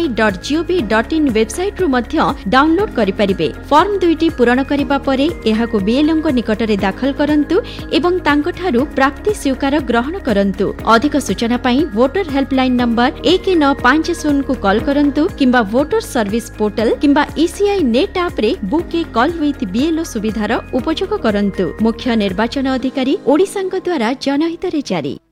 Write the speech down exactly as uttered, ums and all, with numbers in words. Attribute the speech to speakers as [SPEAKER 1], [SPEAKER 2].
[SPEAKER 1] डट gov डट इन website रु मध्य download करि परिबे। फॉर्म दुईटी पूरण करिबा परे एहाको बीएलओ निकटरे दाखल करंतु एवं तांकठारु प्राप्ति स्वीकार ग्रहण करंतु। अधिक सूचना पाई वोटर हेल्पलाइन नंबर एक नौ पांच शून्य को कॉल करंतु किंबा वोटर सर्विस पोर्टल किंबा ईसीआई नेट ऐप रे book A call with BLO सुविधार उपयोग करंतु। मुख्य निर्वाचन अधिकारी ओडिशांक द्वारा जनहित रे जारी।